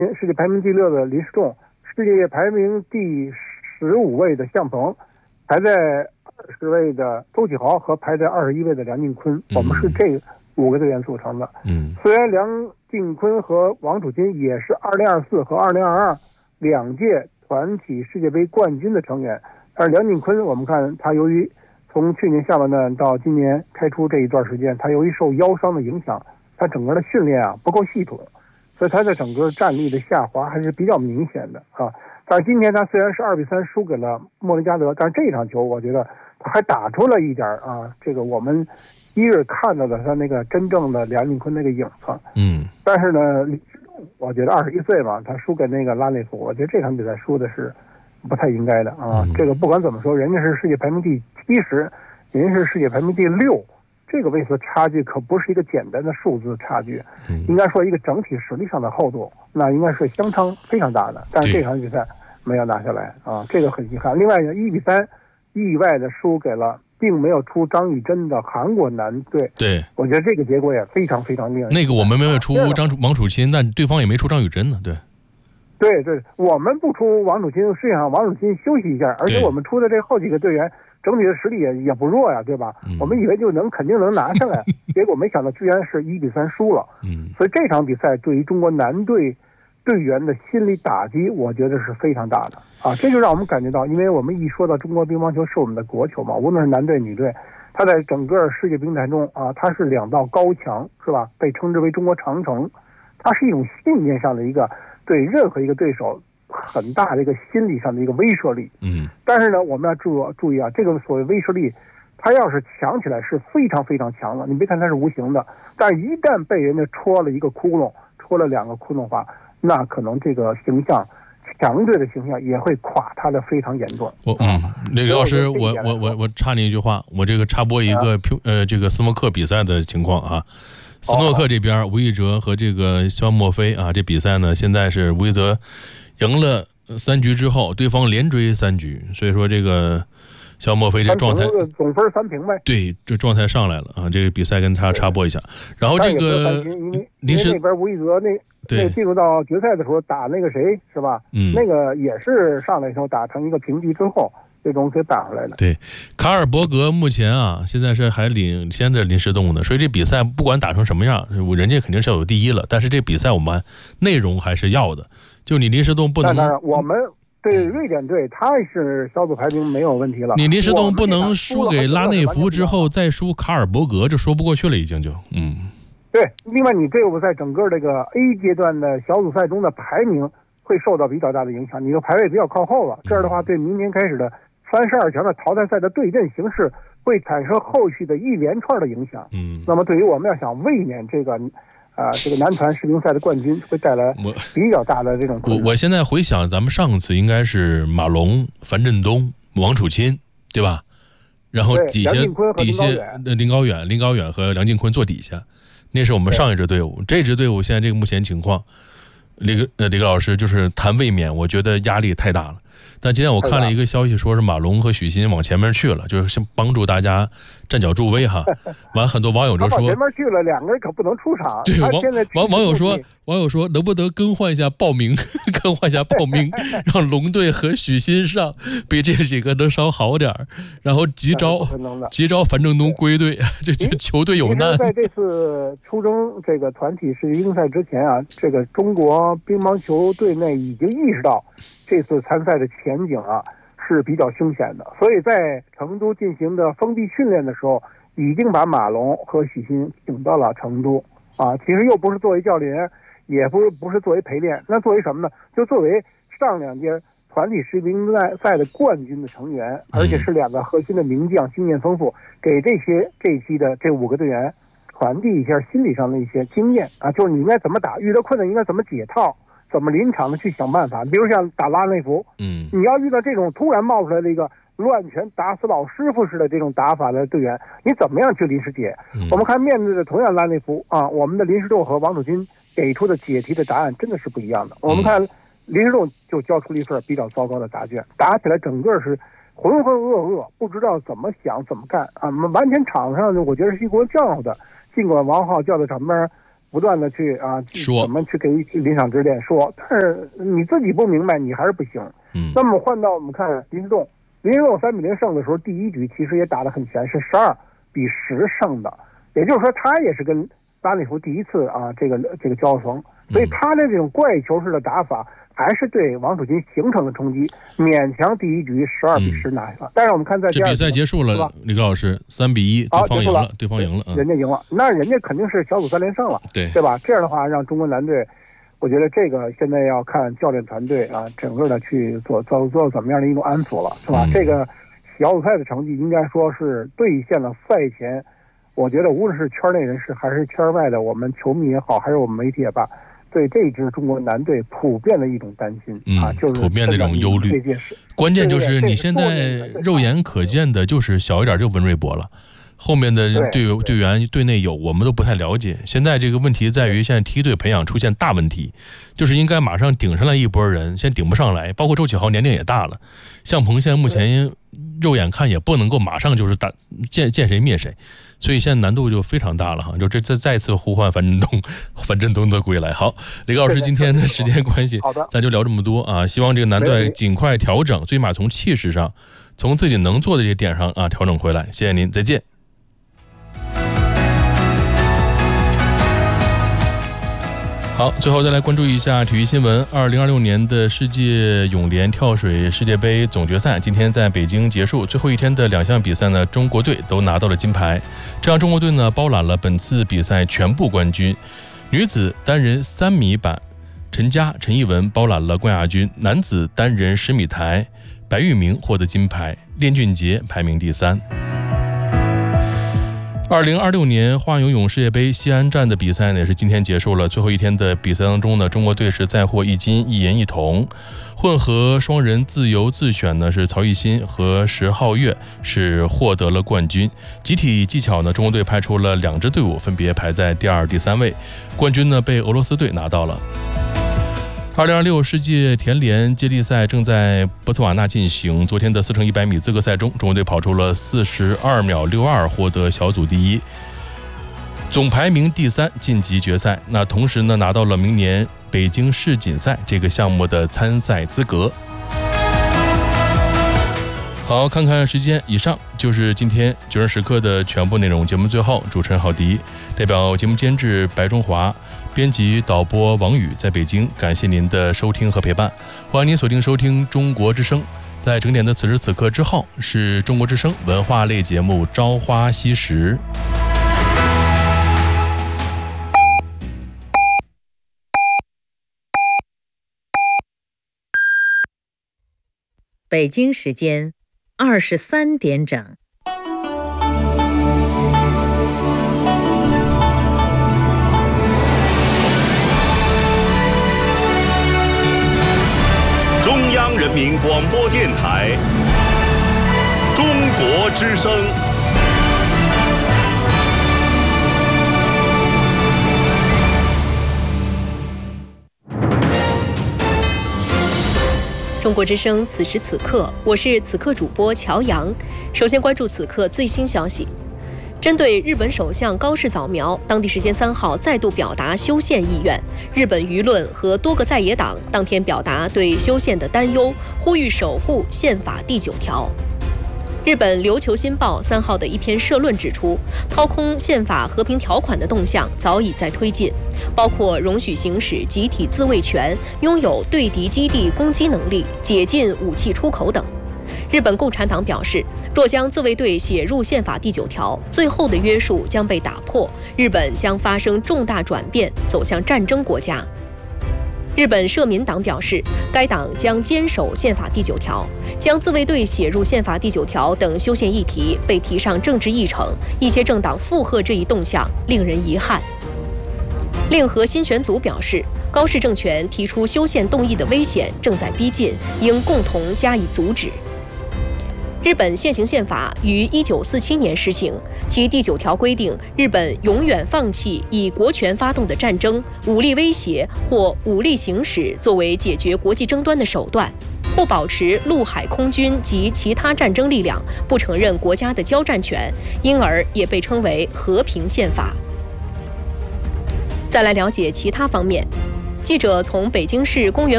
世界排名第6的林诗栋，世界排名第15位的向鹏，排在20位的周启豪和排在21位的梁靖昆，我们是这5个队员组成的。虽然梁靖昆和王楚钦也是2024和2022两届团体世界杯冠军的成员，但是梁靖昆我们看他由于从去年下半段到今年开出这一段时间，他由于受腰伤的影响，他整个的训练不够系统，所以他在整个战力的下滑还是比较明显的啊。但是今天他虽然是2比3输给了莫林加德，但是这场球我觉得他还打出了一点这个我们一日看到的他那个真正的梁靖昆那个影子。但是呢，我觉得21岁嘛，他输给那个拉内夫，我觉得这场比赛输的是不太应该的啊。这个不管怎么说，人家是世界排名第70，人家是世界排名第6，这个位置差距可不是一个简单的数字差距，应该说一个整体实力上的厚度，那应该是相差非常大的。但是这场比赛没有拿下来啊，这个很遗憾。另外呢，1比3意外的输给了并没有出张玉珍的韩国男队。 对， 我觉得这个结果也非常非常令人。 那个我们没有出王楚钦，但对方也没出张玉珍呢。 对，我们不出王楚钦，实际上王楚钦休息一下，而且我们出的这后几个队员整体的实力也不弱呀，对吧？我们以为就肯定能拿下来，结果没想到居然是1比3输了。所以这场比赛对于中国男队队员的心理打击，我觉得是非常大的啊！这就让我们感觉到，因为我们一说到中国乒乓球是我们的国球嘛，无论是男队女队，它在整个世界乒坛中它是2道高墙，是吧？被称之为中国长城，它是一种信念上的一个对任何一个对手很大的一个心理上的一个威慑力。但是呢，我们要注意啊，这个所谓威慑力，它要是强起来是非常非常强了。你别看它是无形的，但是一旦被人家戳了一个窟窿，戳了2个窟窿的话，那可能这个形象，强队的形象也会垮塌的非常严重。 那个老师，我插您一句话，我这个插播一个这个斯诺克比赛的情况啊。斯诺克这边吴亦哲和这个肖莫菲这比赛呢，现在是吴亦哲赢了3局之后，对方连追3局，所以说这个肖莫菲这状态总分3平呗。 对，这状态上来了啊！这个比赛跟他插播一下。然后这个临时那边吴亦哲那进入到决赛的时候打那个谁是吧？那个也是上来以后打成一个平局之后，最终给打回来了。 对，卡尔伯格目前现在是还领先着林诗栋的，所以这比赛不管打成什么样，人家肯定是要有第一了。但是这比赛我们内容还是要的，就你林诗栋不能。 当然，我们对瑞典队，他是小组排名没有问题了。 你林诗栋不能输给拉内夫之后再输卡尔伯格，这说不过去了，已经就对，另外你这个在整个这个 A 阶段的小组赛中的排名会受到比较大的影响，你的排位比较靠后了，这样的话对明年开始的32强的淘汰赛的对阵形势会产生后续的一连串的影响。那么对于我们要想卫冕这个男团世乒赛的冠军，会带来比较大的这种困难。 我现在回想，咱们上次应该是马龙、樊振东、王楚钦，对吧？然后底下林高远和梁靖昆坐底下，那是我们上一支队伍。这支队伍现在这个目前情况，李个老师就是谈卫冕，我觉得压力太大了。但今天我看了一个消息，说是马龙和许昕往前面去了，就是帮助大家站脚助威哈。完，很多网友就说前面去了，2个人可不能出场。 对，网友说能不能更换一下报名，让龙队和许昕上，比这几个能稍好点，然后急招樊振东归队，这球队有难。 在这次出征这个团体世界乒赛之前这个中国乒乓球队内已经意识到这次参赛的前景是比较凶险的，所以在成都进行的封闭训练的时候，已经把马龙和许昕请到了成都其实又不是作为教练，也不是作为陪练，那作为什么呢？就作为上2届团体世界乒赛的冠军的成员，而且是2个核心的名将，经验丰富，给这一期的这5个队员传递一下心理上的一些经验就是你应该怎么打，遇到困难应该怎么解套，怎么临场的去想办法。比如像打拉内夫，你要遇到这种突然冒出来的一个乱拳打死老师傅式的这种打法的队员，你怎么样去临时解？我们看面对的同样拉内夫我们的林诗栋和王楚钦给出的解题的答案真的是不一样的。我们看林诗栋就交出了一份比较糟糕的答卷，打起来整个是浑浑噩噩，不知道怎么想怎么干完全场上我觉得是一锅浆糊的。尽管王浩叫在场边不断的去说怎么去给予临场指点说，但是你自己不明白，你还是不行。那么换到我们看林士栋3-0胜的时候，第一局其实也打得很全，是12-10胜的，也就是说他也是跟拉内福第一次这个交锋，所以他的这种怪球式的打法还是对王楚钦形成了冲击，勉强第一局12-10拿下了。但是我们看在第二局这比赛结束了，李高老师3-1，对方赢了， 人家赢了，那人家肯定是小组3连胜了，对吧？这样的话，让中国男队，我觉得这个现在要看教练团队整个的去做怎么样的一种安抚了，是吧？这个小组赛的成绩应该说是兑现了赛前，我觉得无论是圈内人士还是圈外的我们球迷也好，还是我们媒体也罢，对这支中国男队普遍的一种担心就是普遍的一种忧虑。关键就是你现在肉眼可见的就是小一点就温瑞博了，后面的队员队内有我们都不太了解。现在这个问题在于现在梯队培养出现大问题，就是应该马上顶上来一波人，现在顶不上来，包括周启豪年龄也大了，向鹏现在目前肉眼看也不能够马上就是见谁灭谁，所以现在难度就非常大了哈。就这再次呼唤樊振东的归来。好，李高老师，今天的时间关系，咱就聊这么多啊。希望这个男队尽快调整，最起码从气势上，从自己能做的这些点上调整回来。谢谢您，再见。好，最后再来关注一下体育新闻。2026年的世界泳联跳水世界杯总决赛今天在北京结束，最后一天的2项比赛呢，中国队都拿到了金牌，这样中国队呢包揽了本次比赛全部冠军。女子单人3米板，陈艺文包揽了冠亚军；男子单人10米台，白玉明获得金牌，练俊杰排名第3。2026年花样游泳世界杯西安站的比赛呢，也是今天结束了。最后一天的比赛当中呢，中国队是再获1金1银1铜。混合双人自由自选呢，是曹艺昕和石皓月是获得了冠军。集体技巧呢，中国队派出了2支队伍，分别排在第2、第3位。冠军呢被俄罗斯队拿到了。2026世界田联接力赛正在博茨瓦纳进行。昨天的4乘100米资格赛中，中国队跑出了42秒62，获得小组第1，总排名第3，晋级决赛。那同时呢，拿到了明年北京世锦赛这个项目的参赛资格。好，看看时间，以上就是今天9人时刻的全部内容。节目最后，主持人郝迪代表节目监制白中华，编辑导播王宇在北京，感谢您的收听和陪伴，欢迎您锁定收听中国之声。在整点的此时此刻之后，是中国之声文化类节目《朝花夕拾》。 北京时间23点整。 中央人民广播电台中国之声。 中国之声此时此刻，我是此刻主播乔阳。首先关注此刻最新消息。针对日本首相高市早苗当地时间3号再度表达修宪意愿，日本舆论和多个在野党当天表达对修宪的担忧，呼吁守护宪法第9条。日本琉球新报3号的一篇社论指出，掏空宪法和平条款的动向早已在推进，包括容许行使集体自卫权、拥有对敌基地攻击能力、解禁武器出口等。日本共产党表示，若将自卫队写入宪法第9条，最后的约束将被打破，日本将发生重大转变，走向战争国家。日本社民党表示，该党将坚守宪法第9条，将自卫队写入宪法第9条等修宪议题被提上政治议程，一些政党附和这一动向，令人遗憾。令和新选组表示，高市政权提出修宪动议的危险正在逼近，应共同加以阻止。日本现行宪法于1947年施行，其第9条规定，日本永远放弃以国权发动的战争、武力威胁或武力行使作为解决国际争端的手段，不保持陆海空军及其他战争力量，不承认国家的交战权，因而也被称为和平宪法。 再来了解其他方面，记者从北京市公园